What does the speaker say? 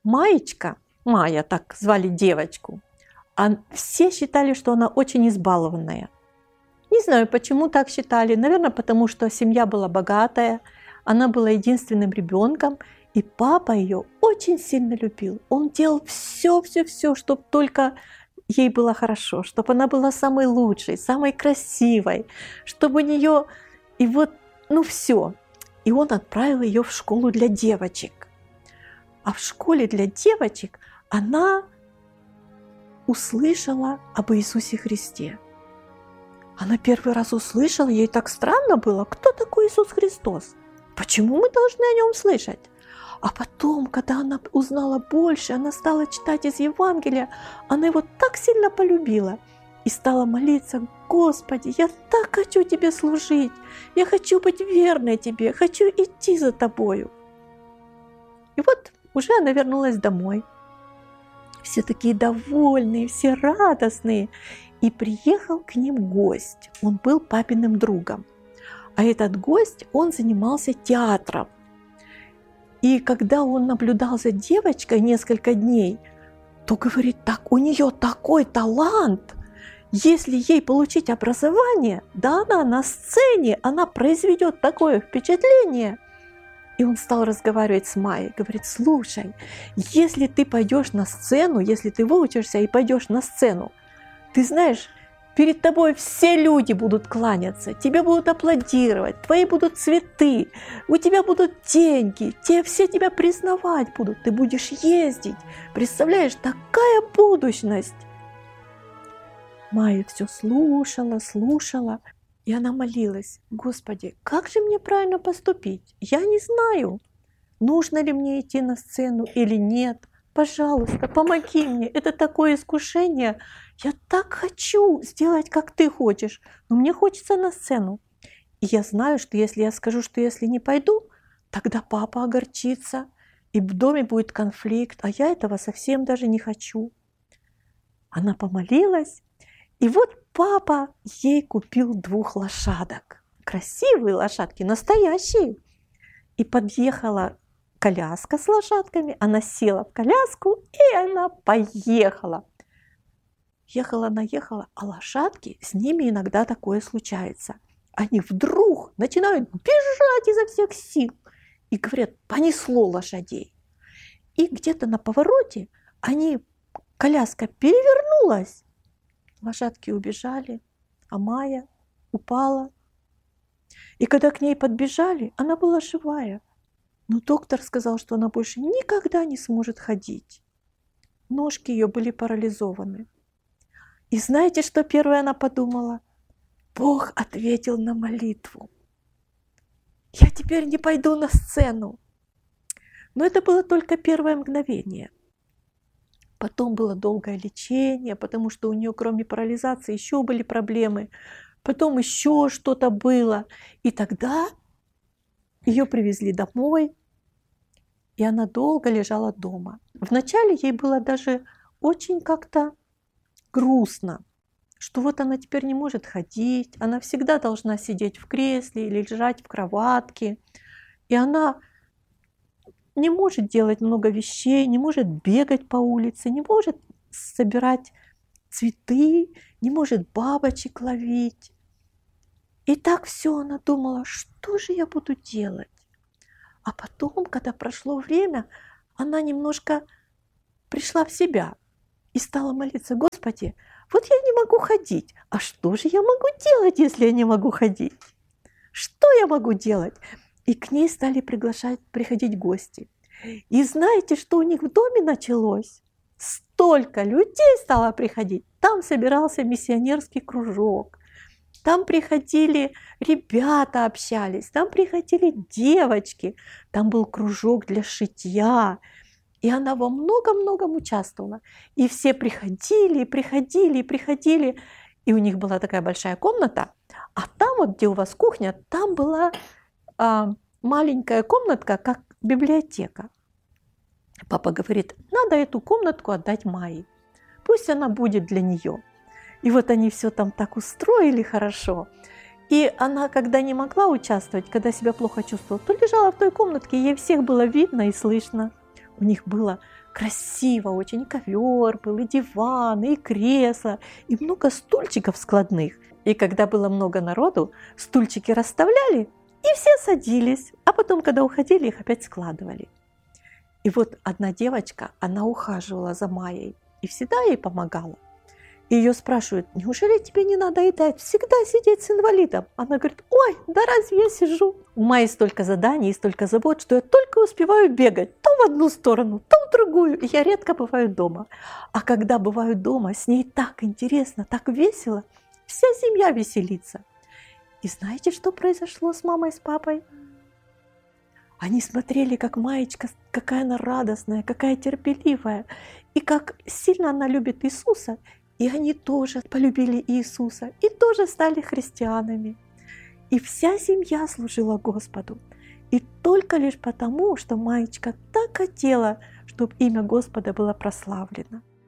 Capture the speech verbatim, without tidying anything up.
Маечка, Майя, так звали девочку, а все считали, что она очень избалованная. Не знаю, почему так считали. Наверное, потому что семья была богатая, она была единственным ребенком, и папа ее очень сильно любил. Он делал все-все-все, чтобы только ей было хорошо, чтобы она была самой лучшей, самой красивой, чтобы у нее... И вот, ну все. И он отправил ее в школу для девочек. А в школе для девочек она услышала об Иисусе Христе. Она первый раз услышала, ей так странно было, кто такой Иисус Христос? Почему мы должны о нем слышать? А потом, когда она узнала больше, она стала читать из Евангелия, она его так сильно полюбила и стала молиться: Господи, я так хочу Тебе служить, я хочу быть верной Тебе, хочу идти за Тобою. И вот уже она вернулась домой. Все такие довольные, все радостные. И приехал к ним гость. Он был папиным другом. А этот гость, он занимался театром. И когда он наблюдал за девочкой несколько дней, то говорит: так у нее такой талант. Если ей получить образование, да она на сцене, она произведет такое впечатление. И он стал разговаривать с Майей, говорит: слушай, если ты пойдешь на сцену, если ты выучишься и пойдешь на сцену, ты знаешь, перед тобой все люди будут кланяться, тебе будут аплодировать, твои будут цветы, у тебя будут деньги, те, все тебя признавать будут, ты будешь ездить. Представляешь, такая будущность. Майя все слушала, слушала, и она молилась: Господи, как же мне правильно поступить? Я не знаю, нужно ли мне идти на сцену или нет. Пожалуйста, помоги мне, это такое искушение. Я так хочу сделать, как ты хочешь, но мне хочется на сцену. И я знаю, что если я скажу, что если не пойду, тогда папа огорчится, и в доме будет конфликт, а я этого совсем даже не хочу. Она помолилась, и вот папа ей купил двух лошадок. Красивые лошадки, настоящие. И подъехала коляска с лошадками, она села в коляску, и она поехала. Ехала она, ехала, а лошадки, с ними иногда такое случается. Они вдруг начинают бежать изо всех сил и говорят: понесло лошадей. И где-то на повороте они, коляска перевернулась, лошадки убежали, а Майя упала. И когда к ней подбежали, она была живая. Но доктор сказал, что она больше никогда не сможет ходить. Ножки ее были парализованы. И знаете, что первое она подумала? Бог ответил на молитву. Я теперь не пойду на сцену. Но это было только первое мгновение. Потом было долгое лечение, потому что у нее кроме парализации еще были проблемы. Потом еще что-то было. И тогда ее привезли домой, и она долго лежала дома. Вначале ей было даже очень как-то грустно, что вот она теперь не может ходить, она всегда должна сидеть в кресле или лежать в кроватке, и она не может делать много вещей, не может бегать по улице, не может собирать цветы, не может бабочек ловить. И так все она думала: что же я буду делать? А потом, когда прошло время, она немножко пришла в себя и стала молиться: Господи, вот я не могу ходить, а что же я могу делать, если я не могу ходить? Что я могу делать? И к ней стали приглашать, приходить гости. И знаете, что у них в доме началось? Столько людей стало приходить. Там собирался миссионерский кружок. Там приходили ребята, общались, там приходили девочки, там был кружок для шитья. И она во многом-многом участвовала. И все приходили, приходили, приходили. И у них была такая большая комната. А там, вот где у вас кухня, там была а, маленькая комнатка, как библиотека. Папа говорит: надо эту комнатку отдать Майе. Пусть она будет для нее. И вот они все там так устроили хорошо. И она, когда не могла участвовать, когда себя плохо чувствовала, то лежала в той комнатке, ей всех было видно и слышно. У них было красиво очень, и ковер был, и диван, и кресло, и много стульчиков складных. И когда было много народу, стульчики расставляли, и все садились, а потом, когда уходили, их опять складывали. И вот одна девочка, она ухаживала за Майей и всегда ей помогала. И ее спрашивают: неужели тебе не надоедает всегда сидеть с инвалидом? Она говорит: ой, да разве я сижу? У Майи столько заданий и столько забот, что я только успеваю бегать то в одну сторону, то в другую, и я редко бываю дома. А когда бываю дома, с ней так интересно, так весело, вся семья веселится. И знаете, что произошло с мамой и с папой? Они смотрели, как Маечка, какая она радостная, какая терпеливая, и как сильно она любит Иисуса. И они тоже полюбили Иисуса, и тоже стали христианами. И вся семья служила Господу. И только лишь потому, что Маечка так хотела, чтобы имя Господа было прославлено.